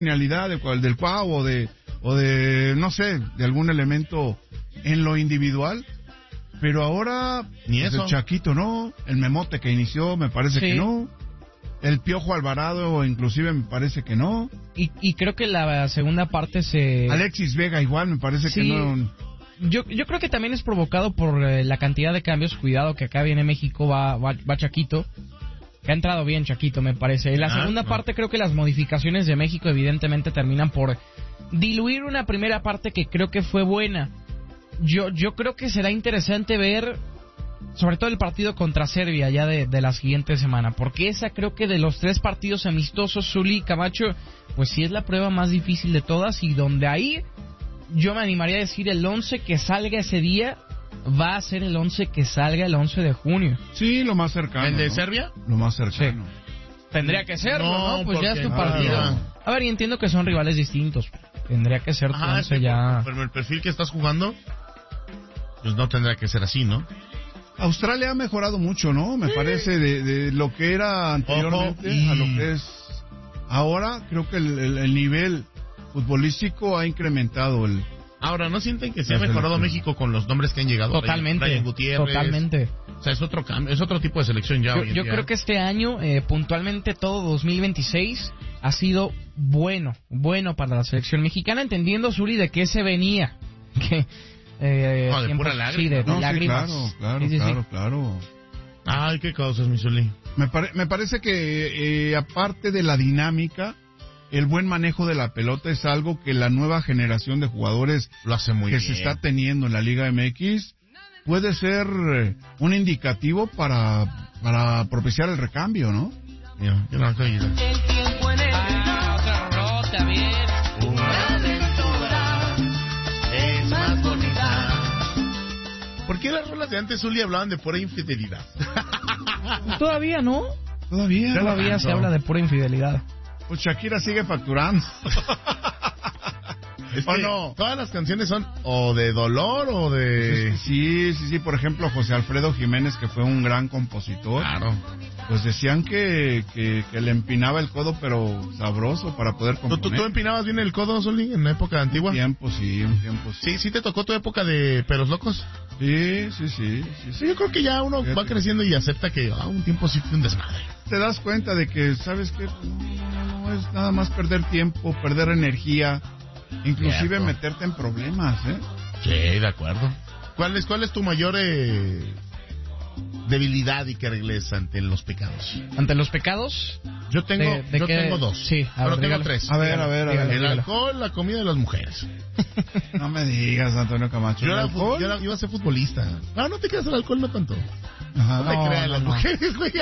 genialidad del Cuau o de no sé, de algún elemento en lo individual, pero ahora ni pues eso. El Chaquito no, el Memote que inició me parece que no, el Piojo Alvarado inclusive me parece que no, y creo que la segunda parte Alexis Vega igual me parece que no. Yo creo que también es provocado por la cantidad de cambios. Cuidado que acá viene México, va Chaquito, que ha entrado bien Chaquito, me parece. En la segunda parte creo que las modificaciones de México evidentemente terminan por diluir una primera parte que creo que fue buena. Yo creo que será interesante ver sobre todo el partido contra Serbia ya de la siguiente semana, porque esa creo que de los 3 partidos amistosos, Zuli, Camacho, pues sí es la prueba más difícil de todas, y donde ahí yo me animaría a decir el 11 que salga ese día va a ser el 11 que salga el 11 de junio. Sí, lo más cercano. ¿El de ¿no? Serbia? Lo más cercano. Sí. Tendría que serlo, ¿no? Pues ya es tu porque partido. A ver, y entiendo que son rivales distintos. Tendría que ser tu 11 ya. Pero el perfil que estás jugando, pues no tendría que ser así, ¿no? Australia ha mejorado mucho, ¿no? Me parece de lo que era anteriormente a lo que es ahora. Creo que el nivel futbolístico ha incrementado. Ahora, ¿no sienten que se ha mejorado México con los nombres que han llegado? Totalmente. Brian Gutiérrez. Totalmente. O sea, es otro cambio, es otro tipo de selección ya. Yo creo que este año, puntualmente todo 2026, ha sido bueno para la selección mexicana, entendiendo, Zuli, de qué se venía. Que de pura lágrima. Sí, de lágrimas. Claro. Ay, qué cosas, mi Zuli. Me parece que aparte de la dinámica, el buen manejo de la pelota es algo que la nueva generación de jugadores lo hace muy bien. Se está teniendo en la Liga MX puede ser un indicativo para propiciar el recambio, ¿no? Mira, yo no he oído. Otra rolota, bien. Una aventura es más bonita. ¿Por qué las rolas de antes, Zuli, hablaban de pura infidelidad? Todavía, ¿no? Todavía se habla de pura infidelidad. Pues Shakira sigue facturando. ¿O no? Todas las canciones son o de dolor o de... Sí. Por ejemplo, José Alfredo Jiménez, que fue un gran compositor. Claro. Pues decían que le empinaba el codo, pero sabroso para poder componer. ¿Tú empinabas bien el codo, Zuli, en la época antigua? Un tiempo sí. ¿Sí te tocó tu época de pelos locos? Sí. Yo creo que ya uno va creciendo y acepta que un tiempo sí fue un desmadre. Te das cuenta de que, ¿sabes qué? No es nada más perder tiempo, perder energía, inclusive meterte en problemas, ¿eh? Sí, de acuerdo. ¿Cuál es tu mayor debilidad, Iker Inglés, ante los pecados? ¿Ante los pecados? Yo tengo 2. Sí, pero tengo 3. A ver. El alcohol, la comida y las mujeres. No me digas, Antonio Camacho. Yo iba a ser futbolista. No te creas, el alcohol no tanto. Ajá, no te creas, las mujeres, güey.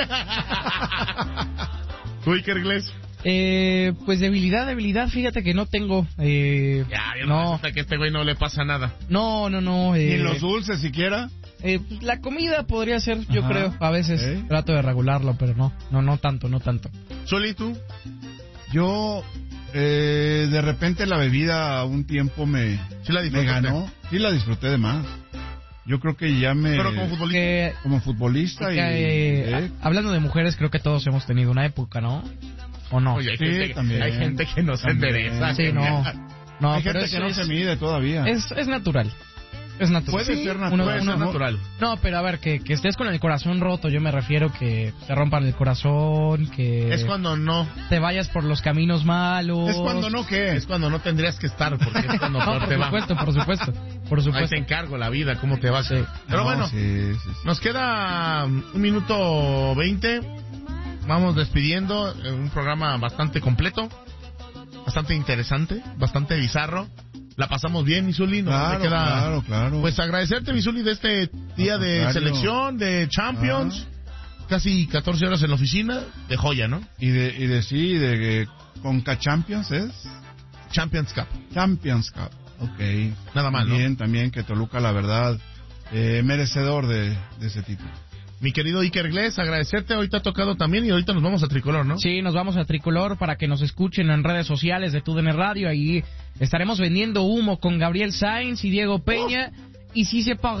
¿Tú, Iker Inglés? Pues debilidad, fíjate que no tengo. No. Hasta que a este güey no le pasa nada. No. ¿Ni los dulces siquiera? La comida podría ser, yo creo, a veces. Trato de regularlo, pero no tanto. ¿Zuli, tú? Yo, de repente la bebida un tiempo me ganó. Sí la disfruté de más. Yo creo que ya Pero como futbolista. Hablando de mujeres, creo que todos hemos tenido una época, ¿no? ¿O no? Oye, hay gente que no se endereza. Sí, no. Hay gente que no se mide todavía. Es natural. Puede ser natural. No, pero a ver, que estés con el corazón roto, yo me refiero que te rompan el corazón, que... Es cuando no. Te vayas por los caminos malos. ¿Es cuando no qué? Es cuando no tendrías que estar, porque es cuando peor te va. Por supuesto. Ahí te encargo la vida, cómo te va. Sí. Pero bueno, nos queda 1 minuto 20. Vamos despidiendo un programa bastante completo, bastante interesante, bastante bizarro. La pasamos bien, Misuli. Claro. Pues agradecerte, Misuli, de este día de selección, de Champions. Casi 14 horas en la oficina, de joya, ¿no? Y de Conca Champions, ¿es? Champions Cup. Ok. Nada mal, También que Toluca, la verdad, merecedor de ese título. Mi querido Iker Inglés, agradecerte. Ahorita ha tocado también y ahorita nos vamos a Tricolor, ¿no? Sí, nos vamos a Tricolor para que nos escuchen en redes sociales de TUDN Radio. Ahí estaremos vendiendo humo con Gabriel Sainz y Diego Peña. Y si c'est Paris.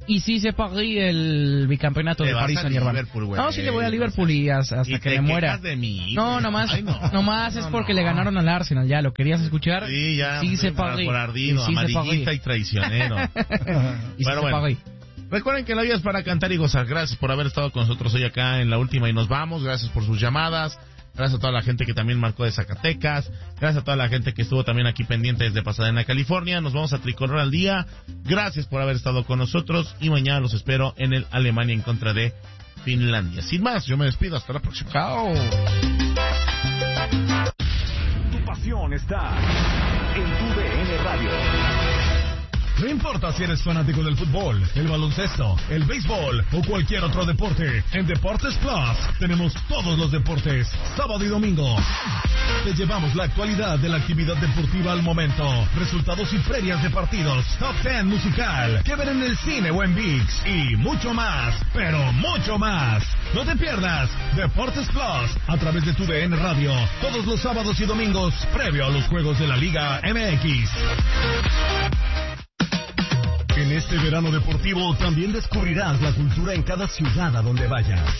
Y sí se pagó el bicampeonato de París Saint-Germain. No, sí le voy a Liverpool y hasta que me muera. De mí, no, nomás es porque le ganaron al Arsenal. Ya, ¿lo querías escuchar? Sí, ya. Sí se pagó. Por ardido, sí amarillista y traicionero. Bueno. Recuerden que la vida es para cantar y gozar. Gracias por haber estado con nosotros hoy acá en La Última y Nos Vamos. Gracias por sus llamadas. Gracias a toda la gente que también marcó de Zacatecas. Gracias a toda la gente que estuvo también aquí pendiente desde Pasadena, California. Nos vamos a Tricolor al Día. Gracias por haber estado con nosotros. Y mañana los espero en el Alemania en contra de Finlandia. Sin más, yo me despido. Hasta la próxima. Chao. Tu pasión está en TUDN Radio. No importa si eres fanático del fútbol, el baloncesto, el béisbol o cualquier otro deporte, en Deportes Plus tenemos todos los deportes, sábado y domingo. Te llevamos la actualidad de la actividad deportiva al momento, resultados y previas de partidos, top 10 musical, que ver en el cine o en ViX y mucho más, pero mucho más. No te pierdas Deportes Plus a través de TUDN Radio, todos los sábados y domingos, previo a los juegos de la Liga MX. En este verano deportivo también descubrirás la cultura en cada ciudad a donde vayas.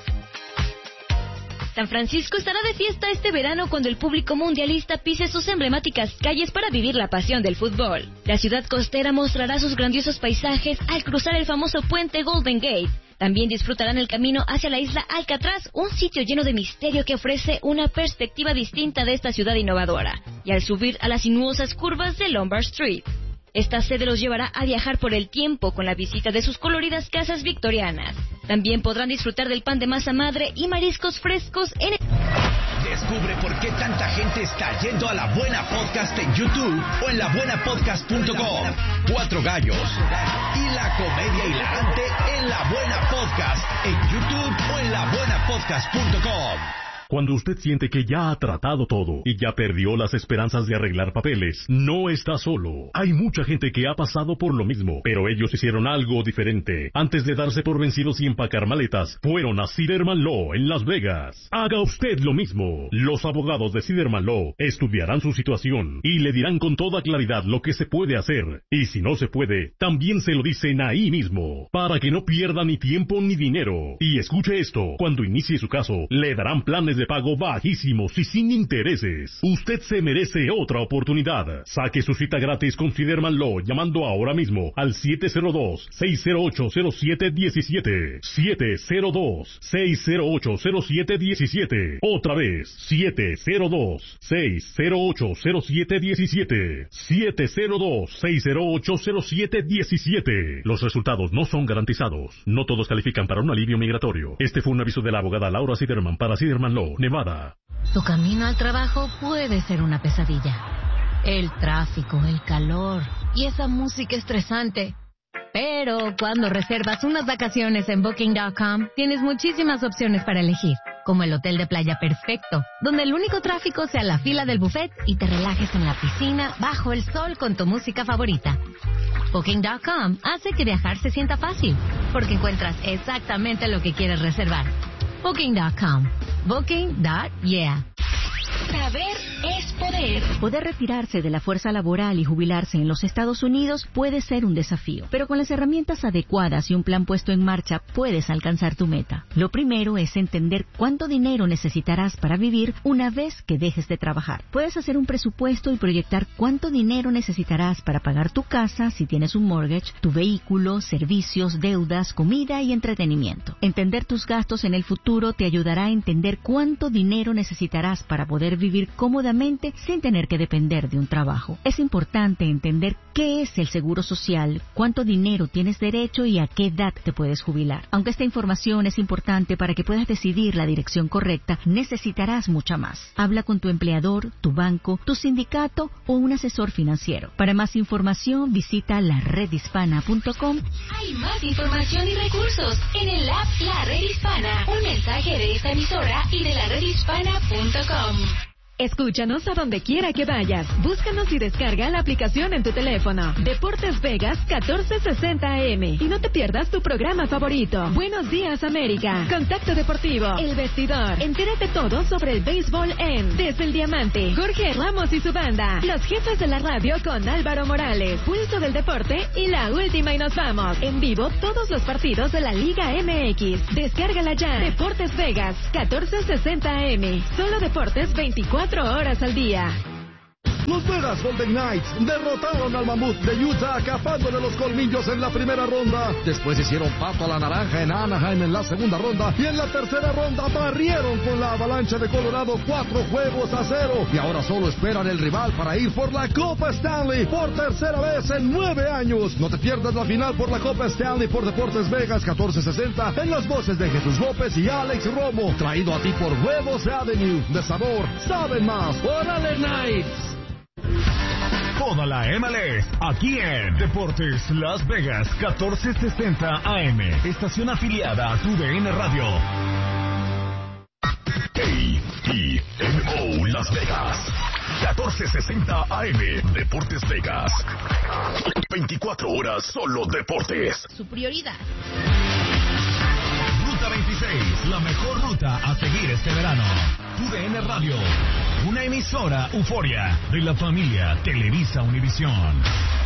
San Francisco estará de fiesta este verano cuando el público mundialista pise sus emblemáticas calles para vivir la pasión del fútbol. La ciudad costera mostrará sus grandiosos paisajes al cruzar el famoso puente Golden Gate. También disfrutarán el camino hacia la isla Alcatraz, un sitio lleno de misterio que ofrece una perspectiva distinta de esta ciudad innovadora. Y al subir a las sinuosas curvas de Lombard Street. Esta sede los llevará a viajar por el tiempo con la visita de sus coloridas casas victorianas. También podrán disfrutar del pan de masa madre y mariscos frescos en el... Descubre por qué tanta gente está yendo a La Buena Podcast en YouTube o en labuenapodcast.com. Cuatro gallos y la comedia hilarante en La Buena Podcast en YouTube o en labuenapodcast.com. Cuando usted siente que ya ha tratado todo y ya perdió las esperanzas de arreglar papeles, no está solo. Hay mucha gente que ha pasado por lo mismo, pero ellos hicieron algo diferente. Antes de darse por vencidos y empacar maletas, fueron a Siderman Law en Las Vegas. Haga usted lo mismo. Los abogados de Siderman Law estudiarán su situación y le dirán con toda claridad lo que se puede hacer. Y si no se puede, también se lo dicen ahí mismo, para que no pierda ni tiempo ni dinero. Y escuche esto, cuando inicie su caso, le darán planes de pago bajísimos y sin intereses. Usted se merece otra oportunidad. Saque su cita gratis con Siderman Law llamando ahora mismo al 702-608-0717. 702-608-0717. Otra vez, 702-608-0717. 702-608-0717. Los resultados no son garantizados. No todos califican para un alivio migratorio. Este fue un aviso de la abogada Laura Siderman para Siderman Law, Nevada. Tu camino al trabajo puede ser una pesadilla. El tráfico, el calor y esa música estresante. Pero cuando reservas unas vacaciones en Booking.com, tienes muchísimas opciones para elegir, como el hotel de playa perfecto, donde el único tráfico sea la fila del buffet y te relajes en la piscina bajo el sol con tu música favorita. Booking.com hace que viajar se sienta fácil, porque encuentras exactamente lo que quieres reservar. Booking.com. Booking.yeah. Saber es poder. Poder retirarse de la fuerza laboral y jubilarse en los Estados Unidos puede ser un desafío, pero con las herramientas adecuadas y un plan puesto en marcha puedes alcanzar tu meta. Lo primero es entender cuánto dinero necesitarás para vivir una vez que dejes de trabajar. Puedes hacer un presupuesto y proyectar cuánto dinero necesitarás para pagar tu casa si tienes un mortgage, tu vehículo, servicios, deudas, comida y entretenimiento. Entender tus gastos en el futuro te ayudará a entender cuánto dinero necesitarás para poder vivir cómodamente sin tener que depender de un trabajo. Es importante entender qué es el seguro social, cuánto dinero tienes derecho y a qué edad te puedes jubilar. Aunque esta información es importante para que puedas decidir la dirección correcta, necesitarás mucha más. Habla con tu empleador, tu banco, tu sindicato o un asesor financiero. Para más información, visita laredhispana.com. Hay más información y recursos en el app La Red Hispana. Un mensaje de esta emisora y de laredhispana.com. Escúchanos a donde quiera que vayas. Búscanos y descarga la aplicación en tu teléfono. Deportes Vegas 1460 AM. Y no te pierdas tu programa favorito. Buenos días, América. Contacto Deportivo. El Vestidor. Entérate todo sobre el béisbol en Desde el Diamante. Jorge Ramos y su banda. Los jefes de la radio con Álvaro Morales. Pulso del Deporte y La Última y Nos Vamos. En vivo todos los partidos de la Liga MX. Descárgala ya. Deportes Vegas 1460 AM. Solo deportes 24 horas al día. Los Vegas Golden Knights derrotaron al Mamut de Utah, capándole los colmillos en la primera ronda. Después hicieron pato a la naranja en Anaheim en la segunda ronda. Y en la tercera ronda barrieron con la Avalancha de Colorado 4-0. Y ahora solo esperan el rival para ir por la Copa Stanley por tercera vez en 9 años. No te pierdas la final por la Copa Stanley por Deportes Vegas 1460 en las voces de Jesús López y Alex Romo. Traído a ti por Huevos Avenue. De sabor, saben más. ¡Órale, Knights! Toda la MLS, aquí en Deportes Las Vegas 1460 AM, estación afiliada a TUDN Radio. KTNO Las Vegas 1460 AM, Deportes Vegas. 24 horas solo deportes. Su prioridad. Ruta 26, la mejor ruta a seguir este verano. TUDN Radio, una emisora Euforia de la familia Televisa Univisión.